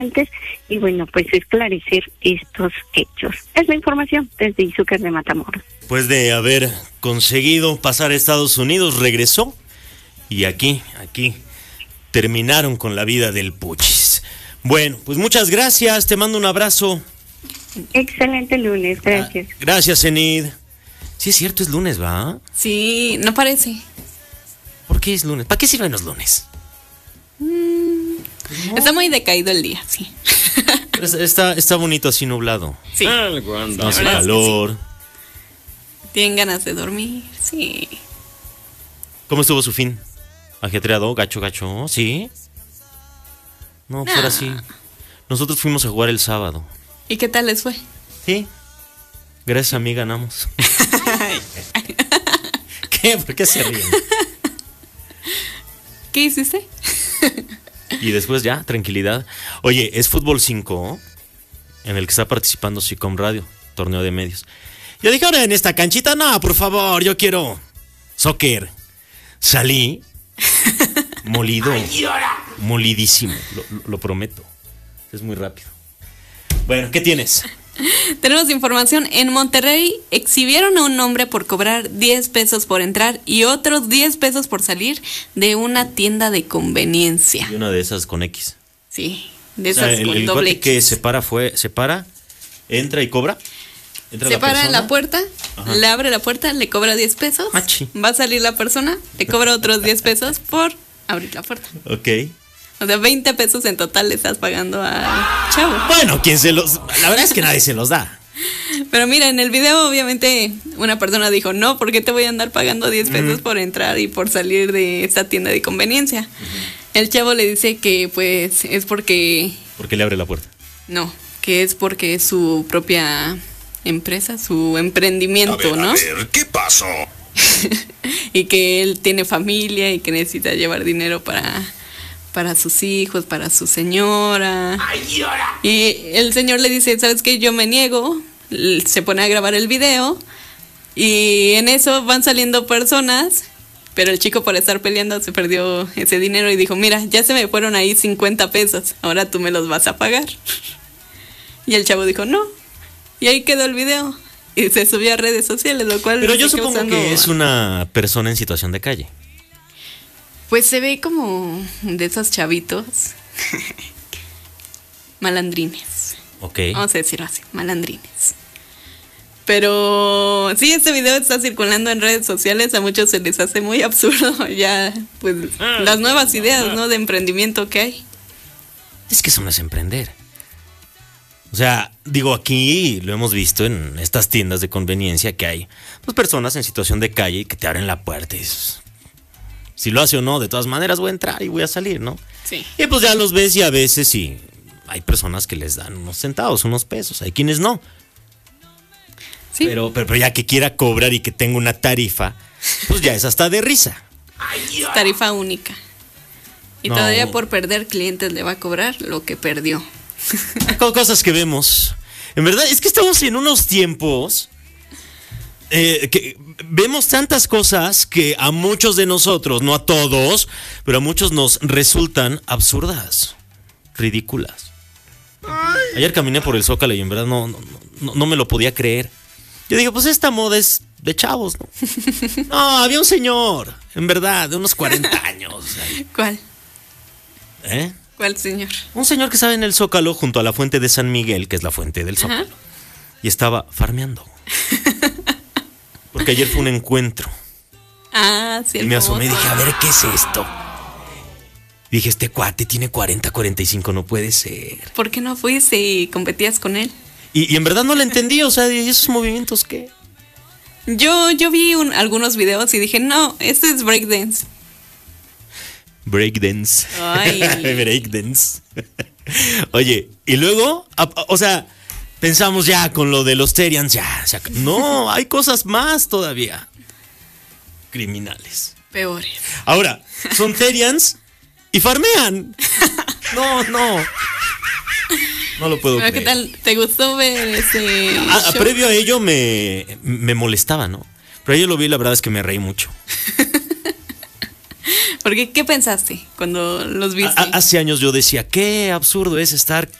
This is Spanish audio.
y bueno, pues esclarecer estos hechos. Es la información desde Izúcar de Matamoros. Después de haber conseguido pasar a Estados Unidos, regresó y aquí terminaron con la vida del Puchis. Bueno, pues muchas gracias, te mando un abrazo. Excelente lunes, gracias. Gracias, Enid. Sí es cierto, es lunes, ¿va? Sí, no parece. ¿Por qué es lunes? ¿Para qué sirven los lunes? Está muy decaído el día, sí. Pero está bonito así nublado. Sí. No hace calor. Sí. Tienen ganas de dormir, sí. ¿Cómo estuvo su fin? ¿Ajetreado? ¿Gacho? ¿Sí? No, pues ahora sí. Nosotros fuimos a jugar el sábado. ¿Y qué tal les fue? Sí. Gracias a mí ganamos. ¿Qué? ¿Por qué se ríen? ¿Qué hiciste? Y después ya, tranquilidad. Oye, es Fútbol 5 en el que está participando Sicom Radio, torneo de medios. Yo dije, ahora en esta canchita, no, por favor, yo quiero soccer. Salí molido, molidísimo, lo prometo. Es muy rápido. Bueno, ¿qué tienes? Tenemos información. En Monterrey exhibieron a un hombre por cobrar 10 pesos por entrar y otros 10 pesos por salir de una tienda de conveniencia. Y una de esas con X. Sí, de esas con el doble cuate X. que se para, entra y cobra. Se para en la puerta, ajá, le abre la puerta, le cobra 10 pesos. Machi. Va a salir la persona, le cobra otros 10 pesos por abrir la puerta. Ok. O sea, 20 pesos en total le estás pagando al chavo. Bueno, la verdad es que nadie se los da. Pero mira, en el video obviamente una persona dijo, no, ¿por qué te voy a andar pagando 10 pesos por entrar y por salir de esta tienda de conveniencia? El chavo le dice que pues es porque... ¿Por qué le abre la puerta? No, que es porque es su propia empresa, su emprendimiento, ¿no? A ver, ¿qué pasó? Y que él tiene familia y que necesita llevar dinero para sus hijos, para su señora. Y el señor le dice, ¿sabes qué? Yo me niego. Se pone a grabar el video y en eso van saliendo personas, pero el chico por estar peleando se perdió ese dinero y dijo, mira, ya se me fueron ahí 50 pesos, ahora tú me los vas a pagar. Y el chavo dijo, no. Y ahí quedó el video y se subió a redes sociales, lo cual... Pero yo supongo que es una persona en situación de calle. Pues se ve como de esos chavitos malandrines. Ok. Vamos a decirlo así, malandrines. Pero sí, este video está circulando en redes sociales, a muchos se les hace muy absurdo ya, pues, las nuevas ideas, ¿no? De emprendimiento que hay. Es que eso no es emprender. O sea, digo, aquí lo hemos visto en estas tiendas de conveniencia que hay pues personas en situación de calle que te abren la puerta y dices, si lo hace o no, de todas maneras voy a entrar y voy a salir, ¿no? Sí. Y pues ya los ves y a veces sí, hay personas que les dan unos centavos, unos pesos, hay quienes no. Sí. Pero ya que quiera cobrar y que tenga una tarifa, pues ya es hasta de risa. Tarifa única. Y No. todavía por perder clientes le va a cobrar lo que perdió. Cosas que vemos. En verdad, es que estamos en unos tiempos que vemos tantas cosas que a muchos de nosotros, no a todos, pero a muchos nos resultan absurdas, ridículas. Ayer caminé por el Zócalo y en verdad no me lo podía creer. Yo digo, pues esta moda es de chavos, ¿no? No, había un señor, en verdad, de unos 40 años. ¿Cuál? ¿Eh? ¿Cuál señor? Un señor que estaba en el Zócalo junto a la fuente de San Miguel, que es la fuente del Zócalo. Ajá. Y estaba farmeando. Porque ayer fue un encuentro. Ah, sí. Y me asomé y dije, a ver, ¿qué es esto? Y dije, este cuate tiene 40, 45, no puede ser. ¿Por qué no fuiste y competías con él? Y en verdad no lo entendí, o sea, ¿y esos movimientos qué? Yo vi algunos videos y dije, no, este es breakdance. Breakdance. Ay. Breakdance. Oye, y luego, o sea, pensamos ya con lo de los Terians, ya. No, hay cosas más todavía. Criminales. Peores. Ahora, son Terians y farmean. No lo puedo creer. ¿Qué tal? ¿Te gustó ver ese show? Previo a ello me molestaba, ¿no? Pero yo lo vi, la verdad es que me reí mucho. Porque, ¿qué pensaste cuando los viste? Hace años yo decía, qué absurdo es estar